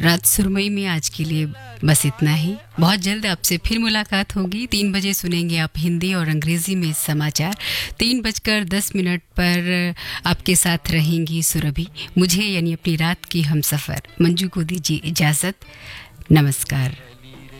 रात सुरमई में आज के लिए बस इतना ही। बहुत जल्द आपसे फिर मुलाकात होगी। 3 बजे सुनेंगे आप हिंदी और अंग्रेजी में समाचार। 3:10 पर आपके साथ रहेंगी सुरभि। मुझे यानी अपनी रात की हमसफर मंजू को दीजिए इजाज़त। नमस्कार।